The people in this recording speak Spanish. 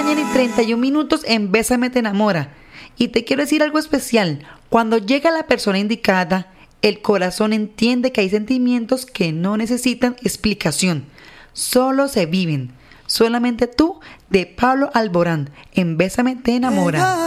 mañana y 31 minutos en Bésame te enamora. Y te quiero decir algo especial. Cuando llega la persona indicada, el corazón entiende que hay sentimientos que no necesitan explicación. Solo se viven. Solamente tú, de Pablo Alborán, en Bésame te enamora.